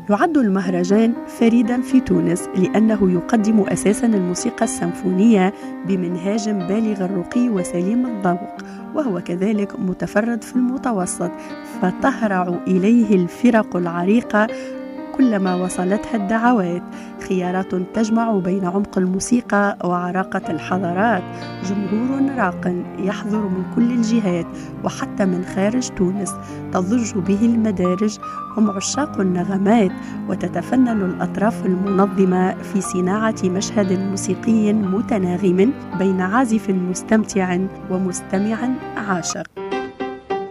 يعد المهرجان فريدا في تونس لأنه يقدم أساسا الموسيقى السيمفونية بمنهاج بالغ الرقي وسليم الذوق، وهو كذلك متفرد في المتوسط، فتهرع إليه الفرق العريقة كلما وصلتها الدعوات. خيارات تجمع بين عمق الموسيقى وعراقة الحضارات، جمهور راق يحضر من كل الجهات وحتى من خارج تونس، تضج به المدارج، هم عشاق النغمات، وتتفنن الأطراف المنظمة في صناعة مشهد موسيقي متناغم بين عازف مستمتع ومستمع عاشق.